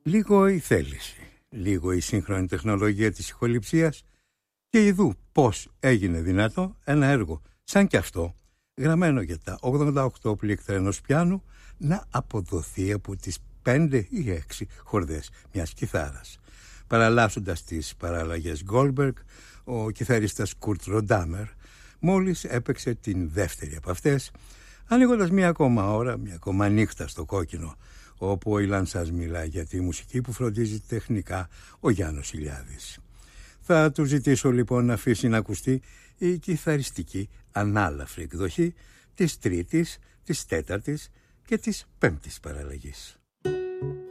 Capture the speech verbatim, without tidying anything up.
Λίγο η θέληση, λίγο η σύγχρονη τεχνολογία της ηχοληψίας και ειδού πώς έγινε δυνατό ένα έργο σαν κι αυτό, γραμμένο για τα ογδόντα οκτώ πλήκτρα ενός πιάνου, να αποδοθεί από τις πέντε ή έξι χορδές μιας κιθάρας. Παραλλάσσοντας τις παραλλαγές Goldberg, ο κιθαρίστας Κουρτ Ροντάμερ μόλις έπαιξε την δεύτερη από αυτές, ανοίγοντας μια ακόμα ώρα, μια ακόμα νύχτα στο κόκκινο, όπου ο Ιλάν σας μιλά για τη μουσική που φροντίζει τεχνικά ο Γιάννος Ηλιάδης. Θα του ζητήσω λοιπόν να αφήσει να ακουστεί η κιθαριστική ανάλαφρη εκδοχή της τρίτης, της τέταρτης και της πέμπτης παραλλαγής.